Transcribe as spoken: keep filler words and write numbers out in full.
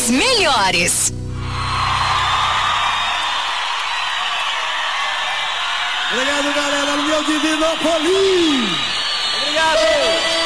das melhores. Obrigado, galera, do meu Divinópolis. Obrigado.